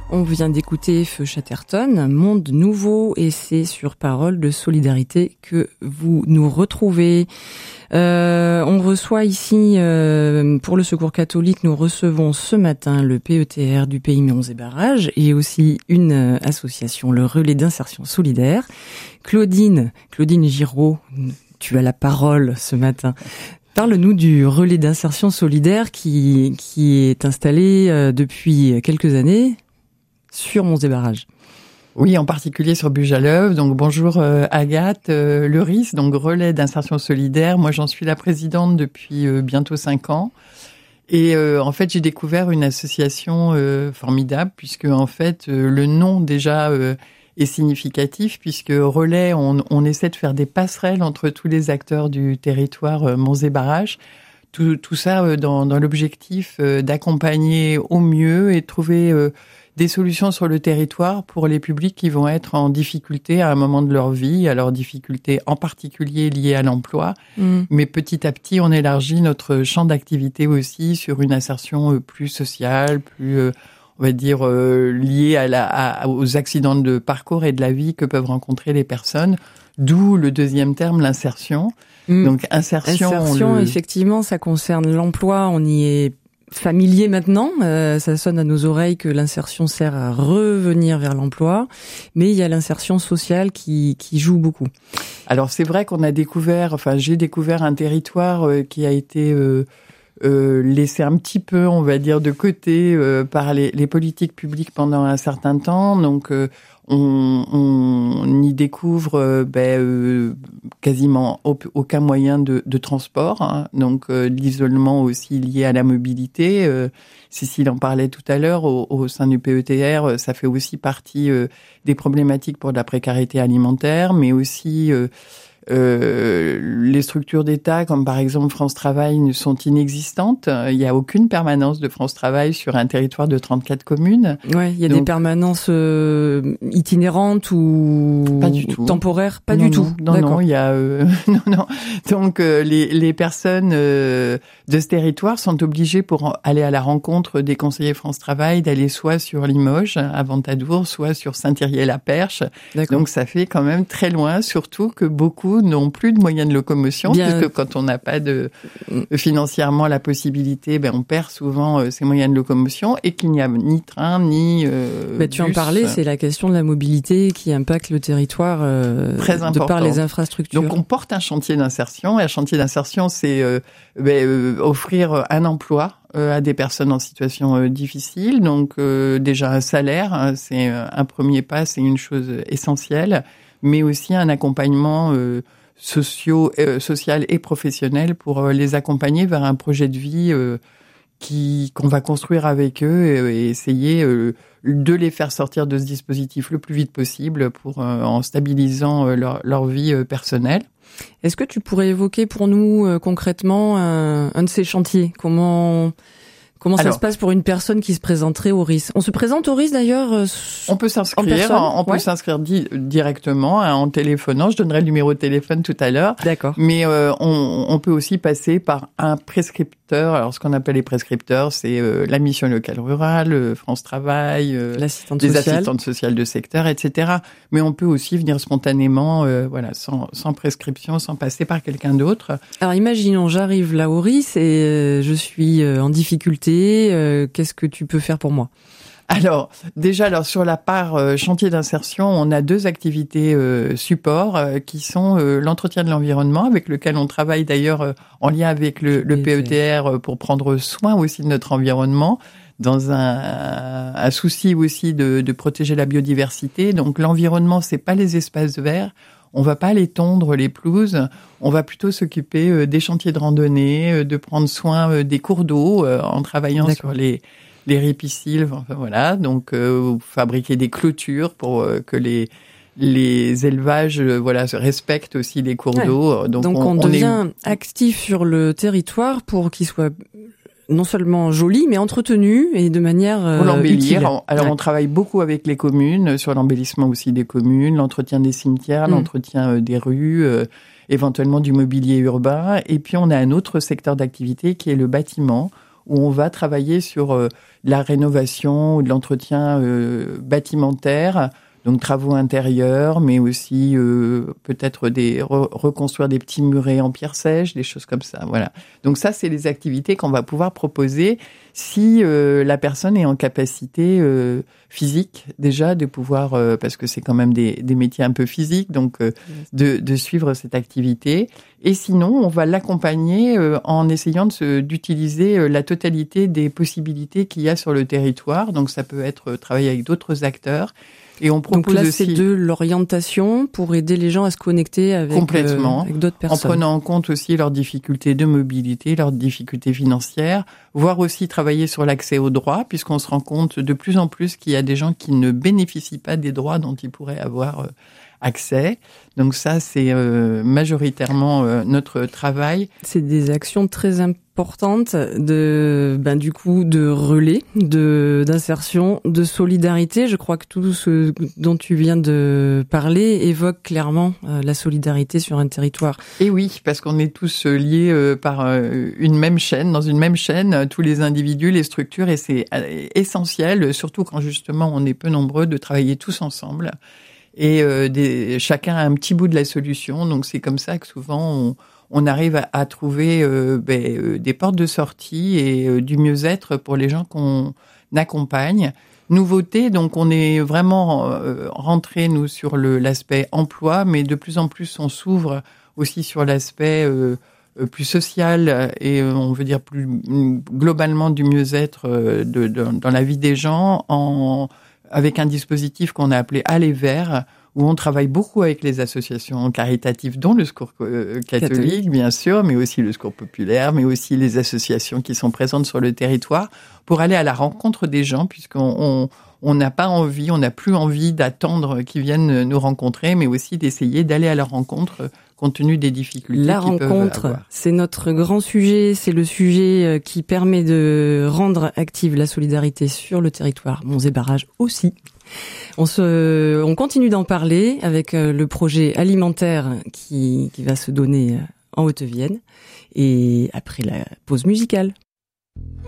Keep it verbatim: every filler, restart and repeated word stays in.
On vient d'écouter Feu Chatterton, Monde Nouveau, et c'est sur Parole de Solidarité que vous nous retrouvez. Euh, on reçoit ici, euh, pour le Secours catholique, nous recevons ce matin le P E T R du Pays Monts et Barrages et aussi une euh, association, le Relais d'insertion solidaire. Claudine, Claudine Giraud, tu as la parole ce matin. Parle-nous du Relais d'insertion solidaire qui, qui est installé euh, depuis quelques années sur Monts et Barrages. Oui, en particulier sur Bujaleuve. Donc bonjour euh, Agathe, euh, le R I S, donc Relais d'insertion solidaire. Moi, j'en suis la présidente depuis euh, bientôt cinq ans. Et euh, en fait, j'ai découvert une association euh, formidable puisque en fait, euh, le nom déjà euh, est significatif puisque Relais, on, on essaie de faire des passerelles entre tous les acteurs du territoire euh, Monts et Barrages. Tout, tout ça euh, dans, dans l'objectif euh, d'accompagner au mieux et de trouver euh, des solutions sur le territoire pour les publics qui vont être en difficulté à un moment de leur vie, alors difficultés en particulier liées à l'emploi. Mmh. Mais petit à petit, on élargit notre champ d'activité aussi sur une insertion plus sociale, plus, on va dire, liée à la, à, aux accidents de parcours et de la vie que peuvent rencontrer les personnes. D'où le deuxième terme, l'insertion. Mmh. Donc insertion. Insertion, le... effectivement, ça concerne l'emploi. On y est familier maintenant, euh, ça sonne à nos oreilles que l'insertion sert à revenir vers l'emploi, mais il y a l'insertion sociale qui, qui joue beaucoup. Alors c'est vrai qu'on a découvert, enfin j'ai découvert un territoire euh, qui a été euh, euh, laissé un petit peu, on va dire, de côté euh, par les, les politiques publiques pendant un certain temps, donc euh, on, on y découvre euh, ben, euh, quasiment aucun moyen de, de transport, hein. Donc euh, l'isolement aussi lié à la mobilité. Euh, Cécile en parlait tout à l'heure, au, au sein du P E T R, ça fait aussi partie euh, des problématiques pour la précarité alimentaire, mais aussi euh, Euh, les structures d'État, comme par exemple France Travail, sont inexistantes. Il n'y a aucune permanence de France Travail sur un territoire de trente-quatre communes. Ouais, il y a Donc, des permanences euh, itinérantes ou pas du tout. temporaires, pas non, du non, tout. Non, D'accord. non, il y a euh, non, non. Donc euh, les les personnes euh, de ce territoire sont obligées pour aller à la rencontre des conseillers France Travail d'aller soit sur Limoges, à Ventadour, soit sur Saint-Thirier-la-Perche. D'accord. Donc ça fait quand même très loin, surtout que beaucoup n'ont plus de moyens de locomotion, Bien... puisque quand on n'a pas de financièrement la possibilité, ben on perd souvent euh, ces moyens de locomotion et qu'il n'y a ni train ni euh, ben, tu bus. en parlais, c'est la question de la mobilité qui impacte le territoire euh, Très important. de par les infrastructures. Donc on porte un chantier d'insertion et un chantier d'insertion, c'est euh, ben, euh, offrir un emploi à des personnes en situation euh, difficile. Donc euh, déjà un salaire, hein, c'est un premier pas, c'est une chose essentielle, mais aussi un accompagnement euh, socio, euh, social et professionnel pour euh, les accompagner vers un projet de vie euh, qui qu'on va construire avec eux et, et essayer euh, de les faire sortir de ce dispositif le plus vite possible pour euh, en stabilisant euh, leur, leur vie euh, personnelle. Est-ce que tu pourrais évoquer pour nous euh, concrètement un, un de ces chantiers ? Comment comment Alors, ça se passe pour une personne qui se présenterait au R I S ? On se présente au R I S d'ailleurs euh, On peut s'inscrire, en on peut ouais. s'inscrire di- directement hein, en téléphonant. Je donnerai le numéro de téléphone tout à l'heure. D'accord. Mais euh, on, on peut aussi passer par un prescripteur. Alors ce qu'on appelle les prescripteurs, c'est euh, la mission locale rurale, euh, France Travail, euh, L'assistante les sociale. assistantes sociales de secteur, et cetera. Mais on peut aussi venir spontanément, euh, voilà, sans, sans prescription, sans passer par quelqu'un d'autre. Alors imaginons, j'arrive là au R I S et euh, je suis euh, en difficulté. Euh, qu'est-ce que tu peux faire pour moi ? Alors, déjà, alors sur la part euh, chantier d'insertion, on a deux activités euh, support euh, qui sont euh, l'entretien de l'environnement, avec lequel on travaille d'ailleurs euh, en lien avec le, le P E T R euh, pour prendre soin aussi de notre environnement, dans un, un souci aussi de, de protéger la biodiversité. Donc l'environnement, c'est pas les espaces verts. On va pas aller tondre les pelouses, on va plutôt s'occuper euh, des chantiers de randonnée, euh, de prendre soin euh, des cours d'eau euh, en travaillant D'accord. sur les les ripisylves, enfin voilà, donc euh, fabriquer des clôtures pour euh, que les les élevages euh, voilà respectent aussi les cours ouais. d'eau. Donc, donc on, on devient est... actif sur le territoire pour qu'il soit non seulement joli, mais entretenu et de manière euh, pour l'embellir. Utile. Alors ouais. on travaille beaucoup avec les communes sur l'embellissement aussi des communes, l'entretien des cimetières, mmh. l'entretien euh, des rues, euh, éventuellement du mobilier urbain. Et puis on a un autre secteur d'activité qui est le bâtiment, où on va travailler sur euh, la rénovation ou de l'entretien euh, bâtimentaire, donc travaux intérieurs, mais aussi euh, peut-être des re- reconstruire des petits murets en pierre sèche, des choses comme ça. Voilà. Donc ça, c'est les activités qu'on va pouvoir proposer si euh, la personne est en capacité euh, physique déjà de pouvoir, euh, parce que c'est quand même des, des métiers un peu physiques, donc euh, de, de suivre cette activité. Et sinon, on va l'accompagner euh, en essayant de se, d'utiliser euh, la totalité des possibilités qu'il y a sur le territoire. Donc ça peut être euh, travailler avec d'autres acteurs. Et on propose Donc là, aussi c'est de l'orientation pour aider les gens à se connecter avec, complètement, euh, avec d'autres personnes. En prenant en compte aussi leurs difficultés de mobilité, leurs difficultés financières, voire aussi travailler sur l'accès aux droits, puisqu'on se rend compte de plus en plus qu'il y a des gens qui ne bénéficient pas des droits dont ils pourraient avoir euh, accès. Donc ça, c'est euh, majoritairement euh, notre travail. C'est des actions très importantes de, ben du coup, de relais, de d'insertion, de solidarité. Je crois que tout ce dont tu viens de parler évoque clairement euh, la solidarité sur un territoire. Et oui, parce qu'on est tous liés euh, par euh, une même chaîne, dans une même chaîne, euh, tous les individus, les structures, et c'est euh, essentiel, surtout quand justement on est peu nombreux, de travailler tous ensemble. Et euh, des, chacun a un petit bout de la solution, donc c'est comme ça que souvent on, on arrive à, à trouver euh, ben, euh, des portes de sortie et euh, du mieux-être pour les gens qu'on accompagne. Nouveauté, donc on est vraiment euh, rentré nous sur le, l'aspect emploi, mais de plus en plus on s'ouvre aussi sur l'aspect euh, plus social et euh, on veut dire plus globalement du mieux-être euh, de, de, dans la vie des gens en avec un dispositif qu'on a appelé Aller Vers, où on travaille beaucoup avec les associations caritatives, dont le Secours euh, catholique, catholique, bien sûr, mais aussi le Secours populaire, mais aussi les associations qui sont présentes sur le territoire, pour aller à la rencontre des gens, puisqu'on on, on n'a pas envie, on n'a plus envie d'attendre qu'ils viennent nous rencontrer, mais aussi d'essayer d'aller à leur rencontre compte tenu des difficultés La qu'ils peuvent rencontre, avoir. C'est notre grand sujet, c'est le sujet qui permet de rendre active la solidarité sur le territoire. Monts et Barrages aussi. On se, on continue d'en parler avec le projet alimentaire qui, qui va se donner en Haute-Vienne et après la pause musicale.